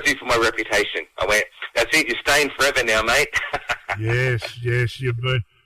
do for my reputation. I went, that's it, you're staying forever now, mate. Yes, you've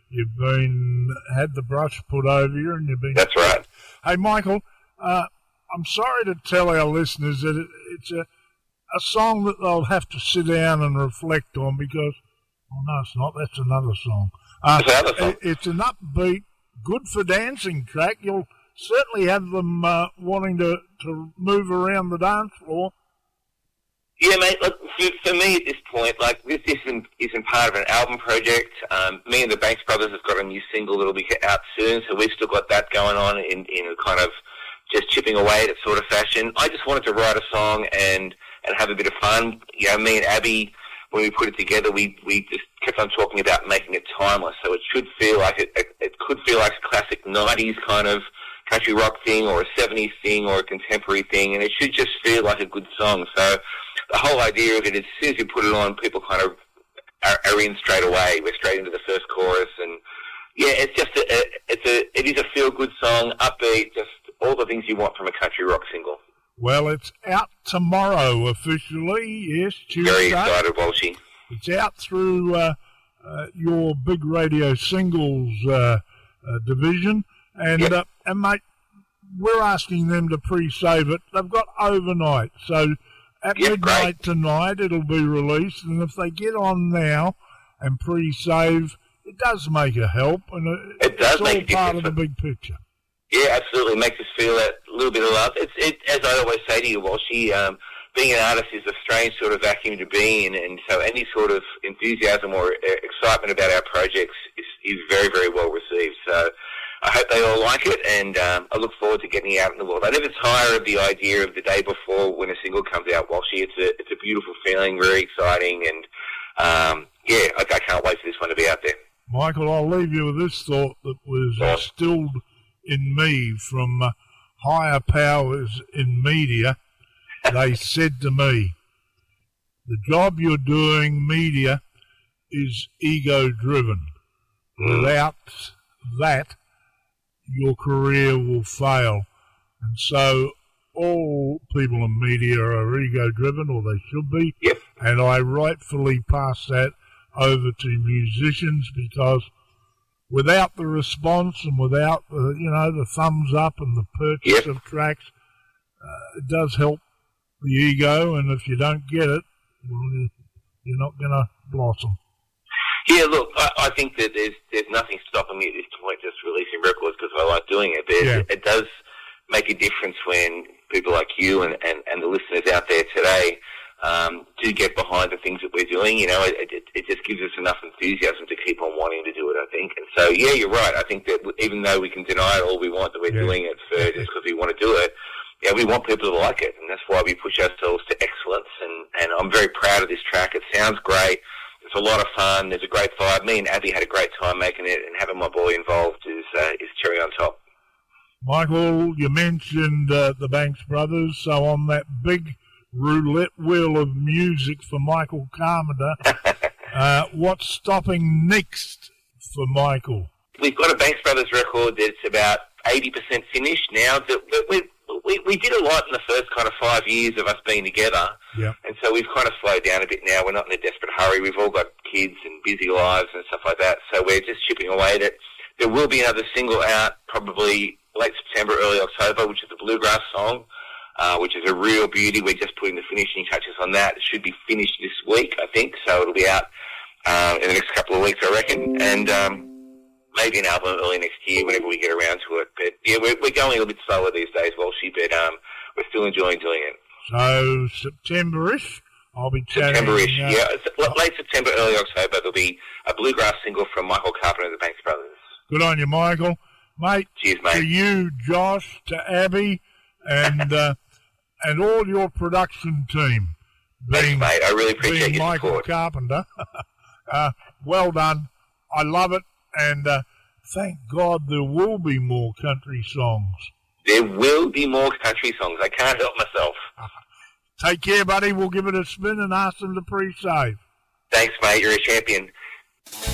been had the brush put over you, and you've been. That's right. Hey, Michael, I'm sorry to tell our listeners that it's a song that they'll have to sit down and reflect on because, oh no, it's not. That's another song. That's another song. It's an upbeat, good for dancing track. You'll certainly have them wanting to move around the dance floor. Yeah, mate, look, for me at this point, like, this isn't part of an album project. Me and the Banks Brothers have got a new single that'll be out soon, so we've still got that going on in a kind of just chipping away at sort of fashion. I just wanted to write a song and have a bit of fun. You know, me and Abby, when we put it together, we just kept on talking about making it timeless, so it should feel like it could feel like a classic 90s kind of country rock thing or a 70s thing or a contemporary thing, and it should just feel like a good song. So the whole idea of it is, as soon as you put it on, people kind of are in straight away. We're straight into the first chorus, and yeah, it's just it is a feel-good song, upbeat, just all the things you want from a country rock single. Well, it's out tomorrow officially, yes, Tuesday. Very excited, Walshy. It's out through your big radio singles division, and yep. And mate, we're asking them to pre-save it. They've got overnight, so at midnight tonight it'll be released, and if they get on now and pre-save, it does make a help, and it's all part of the big picture. Yeah, absolutely. It makes us feel that little bit of love. It as I always say to you, Walshy, being an artist is a strange sort of vacuum to be in, and so any sort of enthusiasm or excitement about our projects is very, very well received. So I hope they all like it, and I look forward to getting it out in the world. I never tire of the idea of the day before when a single comes out, Walshy. It's a beautiful feeling, very exciting, and I can't wait for this one to be out there. Michael, I'll leave you with this thought that was instilled in me from higher powers in media. They said to me, the job you're doing, media, is ego-driven. Without that, your career will fail. And so all people in media are ego-driven, or they should be. Yep. And I rightfully pass that over to musicians, because without the response and without the thumbs up and the purchase of tracks, it does help the ego, and if you don't get it, well, you're not going to blossom. Yeah, look, I think that there's nothing stopping me at this point just releasing records because I like doing it. But it does make a difference when people like you and the listeners out there today do get behind the things that we're doing. You know, it just gives us enough enthusiasm to keep on wanting to do it, I think. And so, yeah, you're right. I think that even though we can deny it all we want, that we're doing it for just because we want to do it, yeah, we want people to like it, and that's why we push ourselves to excellence. And I'm very proud of this track. It sounds great. It's a lot of fun. There's a great vibe. Me and Abby had a great time making it, and having my boy involved is cherry on top. Michael, you mentioned the Banks Brothers, so on that big roulette wheel of music for Michael Carpenter, what's stopping next for Michael? We've got a Banks Brothers record that's about 80% finished now. We did a lot in the first kind of 5 years of us being together, and so we've kind of slowed down a bit now. We're not in a desperate hurry. We've all got kids and busy lives and stuff like that, so we're just chipping away at it. There will be another single out probably late September, early October, which is a bluegrass song, which is a real beauty. We're just putting the finishing touches on that. It should be finished this week, I think, so it'll be out in the next couple of weeks, I reckon, and maybe an album early next year, whenever we get around to it. But yeah, we're going a little bit slower these days, Walshy, but we're still enjoying doing it. So September-ish, I'll be chatting. September-ish, late September, early October, there'll be a bluegrass single from Michael Carpenter and the Banks Brothers. Good on you, Michael. Mate, cheers, mate. To you, Josh, to Abby, and and all your production team. Thanks, mate. I really appreciate your Michael support. Carpenter. Well done. I love it. And thank God there will be more country songs. There will be more country songs. I can't help myself. Take care, buddy. We'll give it a spin and ask them to pre-save. Thanks, mate. You're a champion.